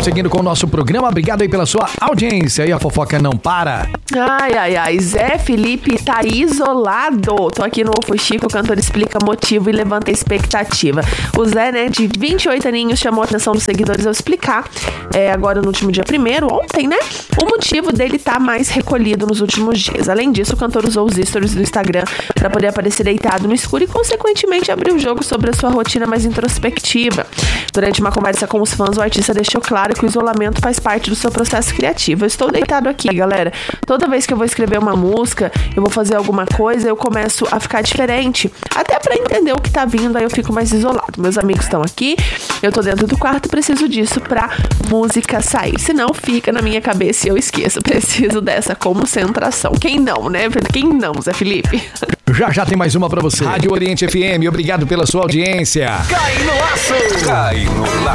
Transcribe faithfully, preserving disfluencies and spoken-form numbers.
seguindo com o nosso programa. Obrigado aí pela sua audiência. E a fofoca não para. Ai, ai, ai. Zé Felipe tá isolado. Tô aqui no Ofo Chico, o cantor explica motivo e levanta a expectativa. O Zé, né, de vinte e oito aninhos, chamou a atenção dos seguidores ao explicar, é, agora no último dia primeiro, ontem, né, o motivo dele tá mais recolhido nos últimos dias. Além disso, o cantor usou os stories do Instagram pra poder aparecer deitado no escuro e, consequentemente, abrir o jogo sobre a sua rotina mais introspectiva. Durante uma conversa com os fãs, o artista deixou claro que o isolamento faz parte do seu processo criativo. Eu estou deitado aqui, galera. Toda vez que eu vou escrever uma música, eu vou fazer alguma coisa, eu começo a ficar diferente. Até pra entender o que tá vindo, aí eu fico mais isolado. Meus amigos estão aqui, eu tô dentro do quarto, preciso disso pra música sair. Senão fica na minha cabeça e eu esqueço. Preciso dessa concentração. Quem não, né? Quem não, Zé Felipe? Já já tem mais uma pra você. Rádio Oriente F M, obrigado pela sua audiência. Cai no laço! Cai no laço!